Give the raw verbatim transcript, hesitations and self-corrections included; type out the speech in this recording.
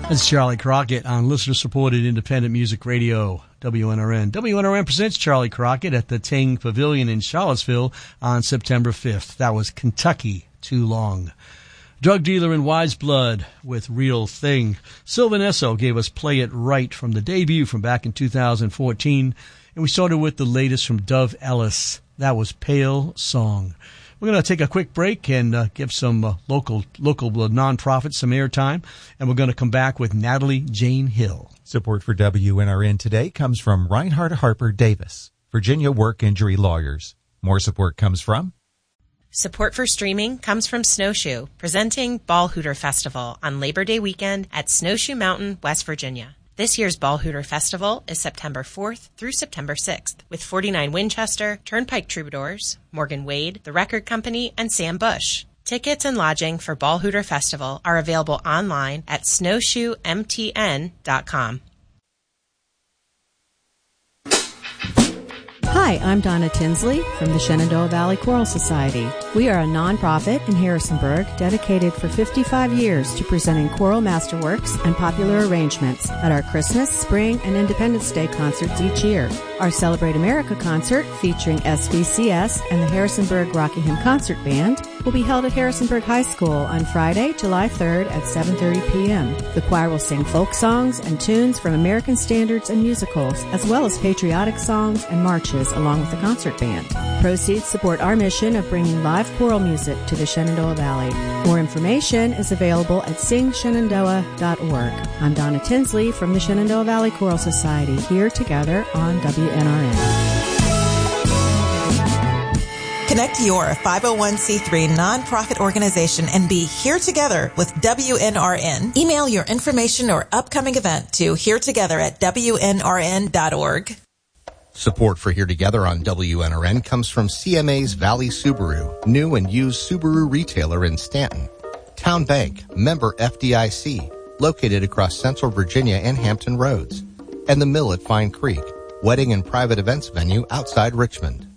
This is Charlie Crockett on listener-supported independent music radio, W N R N. W N R N presents Charlie Crockett at the Ting Pavilion in Charlottesville on September fifth. That was Kentucky Too Long. Drug Dealer in Wise Blood with Real Thing. Sylvan Esso gave us Play It Right from the debut from back in two thousand fourteen. And we started with the latest from Dove Ellis. That was Pale Song. We're going to take a quick break and uh, give some uh, local local uh, nonprofits some airtime, and we're going to come back with Natalie Jane Hill. Support for W N R N today comes from Reinhardt Harper Davis, Virginia Work Injury Lawyers. More support comes from... Support for streaming comes from Snowshoe, presenting Ball Hooter Festival on Labor Day weekend at Snowshoe Mountain, West Virginia. This year's Ball Hooter Festival is September fourth through September sixth, with forty-nine Winchester, Turnpike Troubadours, Morgan Wade, The Record Company, and Sam Bush. Tickets and lodging for Ball Hooter Festival are available online at snowshoe m t n dot com. Hi, I'm Donna Tinsley from the Shenandoah Valley Choral Society. We are a nonprofit in Harrisonburg dedicated for fifty-five years to presenting choral masterworks and popular arrangements at our Christmas, Spring, and Independence Day concerts each year. Our Celebrate America concert featuring S V C S and the Harrisonburg Rockingham Concert Band will be held at Harrisonburg High School on Friday, July third at seven thirty p.m. The choir will sing folk songs and tunes from American standards and musicals, as well as patriotic songs and marches along with the concert band. Proceeds support our mission of bringing live choral music to the Shenandoah Valley. More information is available at sing shenandoah dot org. I'm Donna Tinsley from the Shenandoah Valley Choral Society, here together on W N R N. Connect your five oh one c three nonprofit organization and be here together with W N R N. Email your information or upcoming event to here together at w n r n dot org. Support for Here Together on W N R N comes from C M A's Valley Subaru, new and used Subaru retailer in Stanton. Town Bank, member F D I C, located across Central Virginia and Hampton Roads. And the Mill at Fine Creek, wedding and private events venue outside Richmond.